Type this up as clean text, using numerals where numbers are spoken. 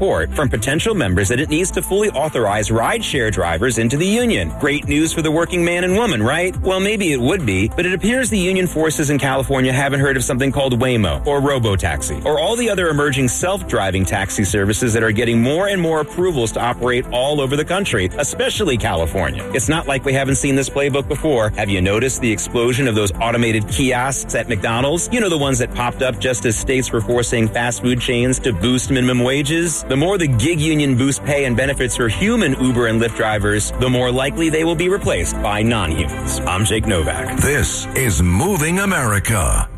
support from potential members that it needs to fully authorize rideshare drivers into the union. Great news for the working man and woman, right? Well, maybe it would be, but it appears the union forces in California haven't heard of something called Waymo or RoboTaxi or all the other emerging self-driving taxi services that are getting more and more approvals to operate all over the country, especially California. It's not like we haven't seen this playbook before. Have you noticed the explosion of those automated kiosks at McDonald's? You know, the ones that popped up just as states were forcing fast food chains to boost minimum wages? The more the gig union boosts pay and benefits for human Uber and Lyft drivers, the more likely they will be replaced by non-humans. I'm Jake Novak. This is Moving America.